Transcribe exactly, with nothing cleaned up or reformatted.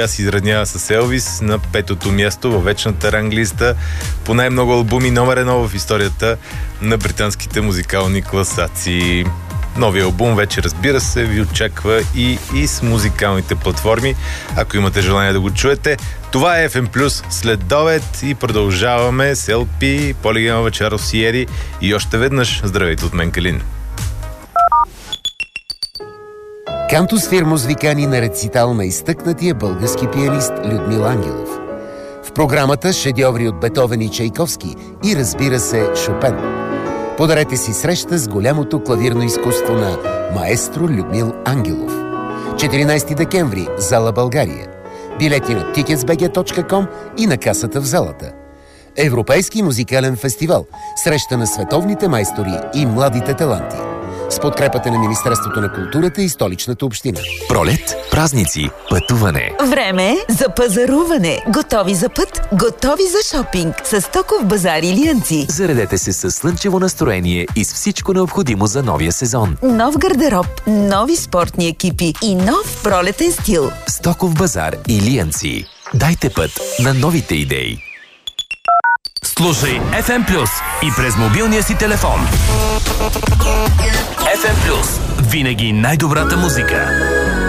Аз изравнява с Елвис на петото място във вечната ранглиста по най-много албуми, номер едно в историята на британските музикални класации. Новия албум вече, разбира се, ви очаква и, и с музикалните платформи, ако имате желание да го чуете. Това е еф ем Плюс след обед и продължаваме с ел пи, Полигенова, Чаро Сиери и още веднъж здравейте от мен, Калин. Кантосфер музвикани на рецитал на изтъкнатия български пианист Людмил Ангелов. В програмата шедьоври от Бетовен и Чайковски и, разбира се, Шопен. Подарете си среща с голямото клавирно изкуство на маестро Людмил Ангелов. четиринайсети декември, зала България. Билети на тикетс би джи точка ком и на касата в залата. Европейски музикален фестивал. Среща на световните майстори и младите таланти. С подкрепата на Министерството на културата и Столичната община. Пролет, празници, пътуване. Време за пазаруване. Готови за път, готови за шопинг. С Стоков базар Илиянци. Заредете се с слънчево настроение и с всичко необходимо за новия сезон. Нов гардероб, нови спортни екипи и нов пролетен стил. Стоков базар Илиянци. Дайте път на новите идеи. Слушай еф ем Плюс и през мобилния си телефон. еф ем Плюс. Винаги най-добрата музика.